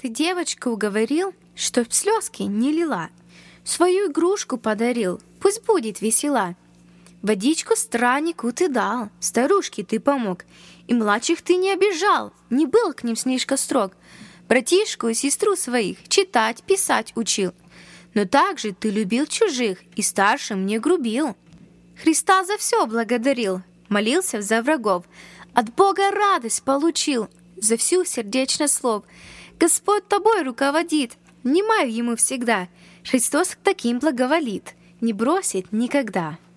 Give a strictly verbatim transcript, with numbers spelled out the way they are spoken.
Ты девочку уговорил, чтоб слезки не лила. Свою игрушку подарил, пусть будет весела. Водичку страннику ты дал, старушке ты помог, и младших ты не обижал, не был к ним слишком строг. Братишку и сестру своих читать, писать учил. Но также ты любил чужих и старшим не грубил. Христа за все благодарил, молился за врагов, от Бога радость получил, за всю сердечно слов. Господь тобой руководит, внимай ему всегда. Христос к таким благоволит, не бросит никогда.